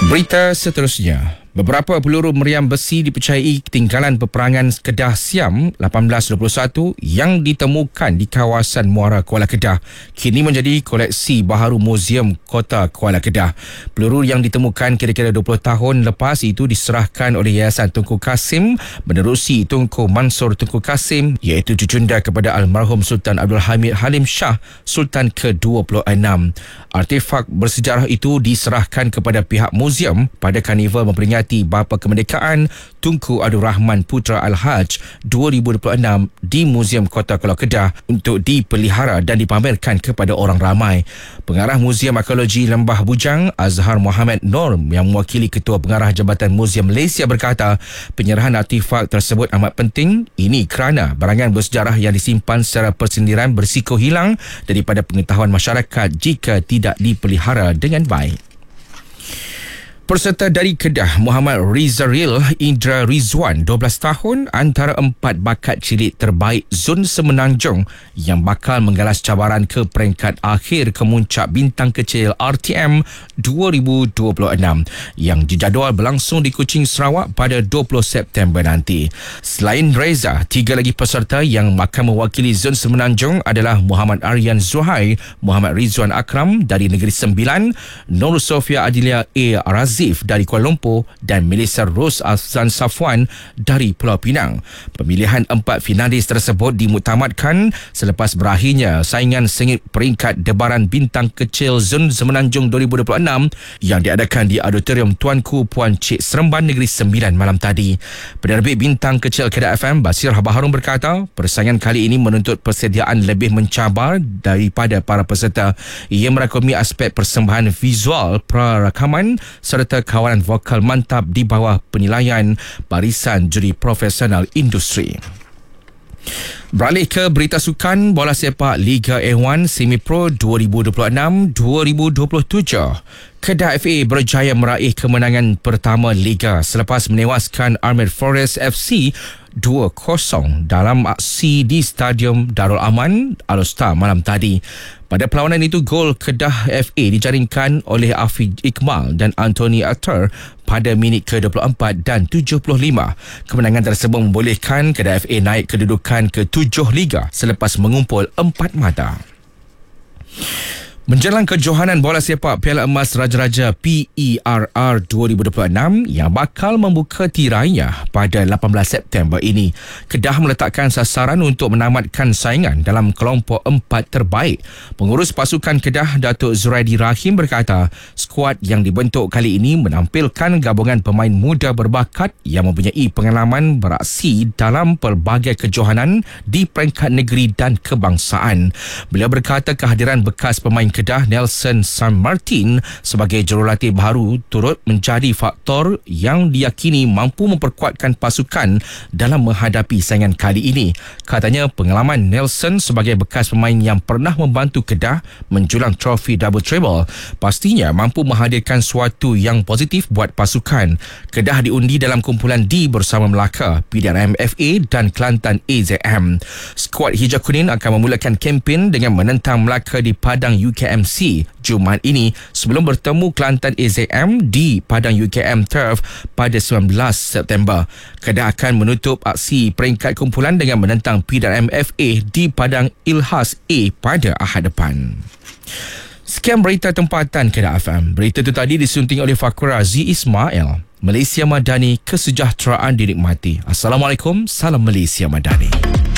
Berita seterusnya. Beberapa peluru meriam besi dipercayai ketinggalan peperangan Kedah Siam 1821 yang ditemukan di kawasan Muara Kuala Kedah kini menjadi koleksi baharu Muzium Kota Kuala Kedah. Peluru yang ditemukan kira-kira 20 tahun lepas itu diserahkan oleh Yayasan Tunku Kasim menerusi Tunku Mansur Tunku Kasim, iaitu cucunda kepada almarhum Sultan Abdul Hamid Halim Shah, Sultan ke-26. Artefak bersejarah itu diserahkan kepada pihak muzium pada karnival memperingati Bapa Kemerdekaan Tunku Abdul Rahman Putra Al-Haj 2026 di Muzium Kota Kuala Kedah untuk dipelihara dan dipamerkan kepada orang ramai. Pengarah Muzium Arkeologi Lembah Bujang, Azhar Mohamed Nur, yang mewakili Ketua Pengarah Jabatan Muzium Malaysia, berkata penyerahan artefak tersebut amat penting. Ini kerana barangan bersejarah yang disimpan secara persendirian berisiko hilang daripada pengetahuan masyarakat jika tidak dipelihara dengan baik. Peserta dari Kedah, Muhammad Rizaril Indra Rizwan, 12 tahun, antara 4 bakat cilik terbaik Zon Semenanjung yang bakal menggalas cabaran ke peringkat akhir kemuncak bintang kecil RTM 2026 yang dijadual berlangsung di Kuching, Sarawak pada 20 September nanti. Selain Reza, 3 lagi peserta yang akan mewakili Zon Semenanjung adalah Muhammad Aryan Zuhair, Muhammad Rizwan Akram dari Negeri Sembilan, Nur Sofia Adilia A. Razif dari Kuala Lumpur dan Melissa Rose Afzan Safwan dari Pulau Pinang. Pemilihan 4 finalis tersebut dimuktamadkan selepas berakhirnya saingan sengit peringkat debaran bintang kecil Zon Semenanjung 2026 yang diadakan di Auditorium Tuanku Puan Cik Seremban Negeri Sembilan malam tadi. Penerbit bintang kecil Kedah FM Basir Habaharun berkata persaingan kali ini menuntut persediaan lebih mencabar daripada para peserta. Ia merakumi aspek persembahan visual, perakaman serta kawalan vokal mantap di bawah penilaian barisan juri profesional industri. Beralih ke berita sukan, bola sepak Liga A1 Semi Pro 2026-2027. Kedah FA berjaya meraih kemenangan pertama Liga selepas menewaskan Armed Forest FC 2-0 dalam aksi di Stadium Darul Aman Al-Star malam tadi. Pada perlawanan itu, gol Kedah FA dijaringkan oleh Afiq Iqmal dan Anthony Atter pada minit ke-24 dan 75. Kemenangan tersebut membolehkan Kedah FA naik kedudukan ke-7 Liga selepas mengumpul 4 mata. Menjelang kejohanan bola sepak Piala Emas Raja-Raja PERR 2026 yang bakal membuka tirainya pada 18 September ini, Kedah meletakkan sasaran untuk menamatkan saingan dalam kelompok 4 terbaik. Pengurus pasukan Kedah, Datuk Zuraidi Rahim, berkata skuad yang dibentuk kali ini menampilkan gabungan pemain muda berbakat yang mempunyai pengalaman beraksi dalam pelbagai kejohanan di peringkat negeri dan kebangsaan. Beliau berkata kehadiran bekas pemain Kedah Nelson San Martin sebagai jurulatih baru turut menjadi faktor yang diyakini mampu memperkuatkan pasukan dalam menghadapi saingan kali ini. Katanya pengalaman Nelson sebagai bekas pemain yang pernah membantu Kedah menjulang trofi double treble pastinya mampu menghadirkan sesuatu yang positif buat pasukan. Kedah diundi dalam kumpulan D bersama Melaka, PDRM FA dan Kelantan AZM. Skuad Hijau Kuning akan memulakan kempen dengan menentang Melaka di Padang UKMC Jumaat ini sebelum bertemu Kelantan AZM di Padang UKM Turf pada 19 September. Kedah akan menutup aksi peringkat kumpulan dengan menentang PDRM FA di Padang Ilhas A pada Ahad depan. Sekian berita tempatan Kedah FM. Berita itu tadi disunting oleh Fakura Z. Ismail. Malaysia Madani, kesejahteraan dinikmati. Assalamualaikum, salam Malaysia Madani.